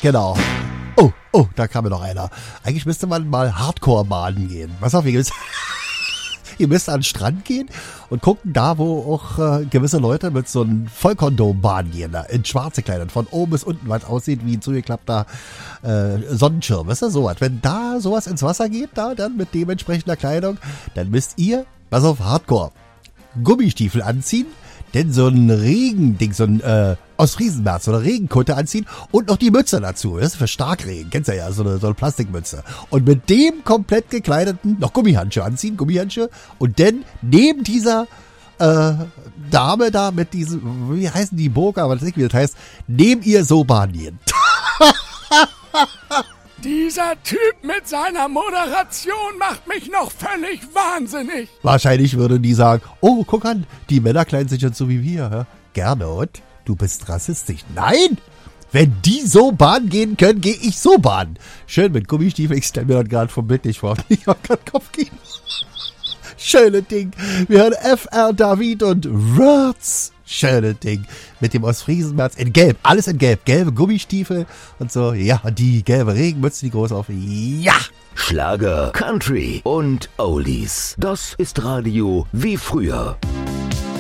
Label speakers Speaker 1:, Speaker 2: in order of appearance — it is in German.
Speaker 1: Genau. Oh, da kam mir noch einer. Eigentlich müsste man mal Hardcore baden gehen. Pass auf, ihr müsst an den Strand gehen und gucken da, wo auch gewisse Leute mit so einem Vollkondom baden gehen, da, in schwarze Kleidern, von oben bis unten, was aussieht wie ein zugeklappter Sonnenschirm, weißt du, sowas. Wenn da sowas ins Wasser geht, da dann mit dementsprechender Kleidung, dann müsst ihr, pass auf, Hardcore, Gummistiefel anziehen, denn so ein Regending, so ein Ostfriesenmärz, so eine Regenkutte anziehen und noch die Mütze dazu. Das ist für Starkregen, kennst du ja, so eine Plastikmütze. Und mit dem komplett gekleideten noch Gummihandschuhe anziehen, Gummihandschuhe. Und dann neben dieser Dame da mit diesem, wie heißen die Burka, was weiß ich, wie das heißt, neben ihr so baden gehen.
Speaker 2: Dieser Typ mit seiner Moderation macht mich noch völlig wahnsinnig.
Speaker 1: Wahrscheinlich würden die sagen, oh, guck an, die Männer kleiden sich jetzt so wie wir. Ja? Gernot, du bist rassistisch. Nein! Wenn die so baden gehen können, gehe ich so baden. Schön mit Gummistiefeln. Ich stelle mir das gerade vom Bild nicht vor. Ich hab grad Kopfkino. Schöne Ding. Wir hören FR David und Words. Schöne Ding. Mit dem Ostfriesenmärz in Gelb. Alles in Gelb. Gelbe Gummistiefel und so. Ja, die gelbe Regenmütze, die groß auf. Ja!
Speaker 3: Schlager, Country und Oldies. Das ist Radio wie früher.